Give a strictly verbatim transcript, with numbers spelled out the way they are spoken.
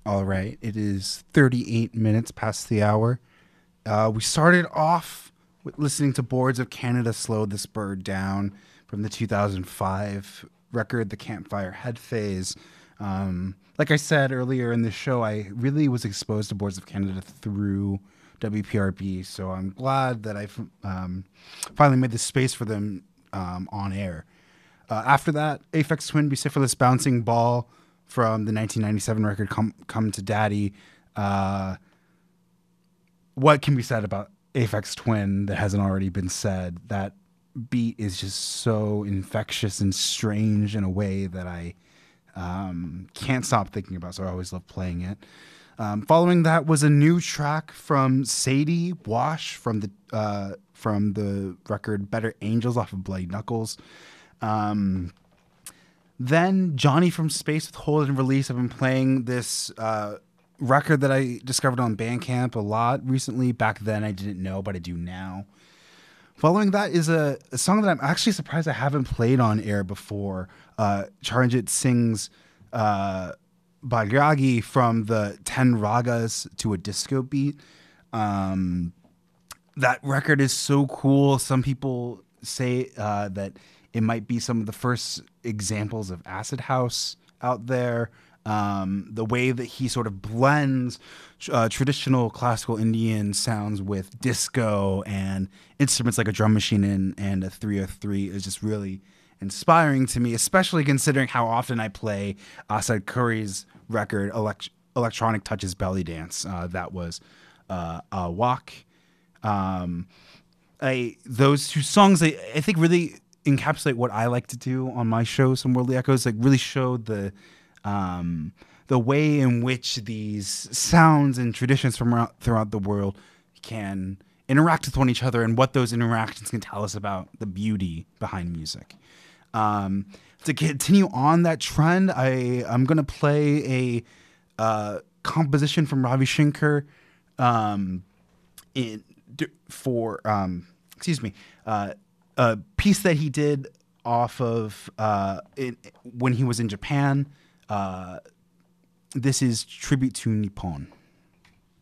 All right, it is thirty-eight minutes past the hour. Uh, we started off with listening to Boards of Canada Slow This Bird Down from the two thousand five record, The Campfire Head Phase. Um, like I said earlier in the show, I really was exposed to Boards of Canada through W P R B, so I'm glad that I've um, finally made this space for them um, on air. Uh, after that, Aphex Twin, Bucephalus Bouncing Ball from the nineteen ninety-seven record Come, Come to Daddy. Uh, what can be said about Aphex Twin that hasn't already been said? That beat is just so infectious and strange in a way that I um, can't stop thinking about, so I always love playing it. Um, following that was a new track from Sadie Wash from the uh, from the record Better Angels off of Bloody Knuckles. Um, then Johnny from Space with Hold and Release. I've been playing this uh, record that I discovered on Bandcamp a lot recently. Back then I didn't know, but I do now. Following that is a, a song that I'm actually surprised I haven't played on air before. Uh, Charanjit sings uh, Bairagi from the Ten Ragas to a Disco Beat. Um, that record is so cool. Some people say uh, that it might be some of the first examples of acid house out there. Um, the way that he sort of blends uh, traditional classical Indian sounds with disco and instruments like a drum machine and, and a three oh three is just really inspiring to me, especially considering how often I play Asad Curry's record, Elect- Electronic Touches Belly Dance. Uh, that was uh, a walk. Um, I, those two songs, I, I think, really encapsulate what I like to do on my show, Some Worldly Echoes. Like, really show the um, the way in which these sounds and traditions from around, throughout the world can interact with one each other, and what those interactions can tell us about the beauty behind music. Um, to continue on that trend, I I'm gonna play a uh, composition from Ravi Shankar um, in for um, excuse me. Uh, a piece that he did off of uh, in, when he was in Japan. Uh, this is Tribute to Nippon.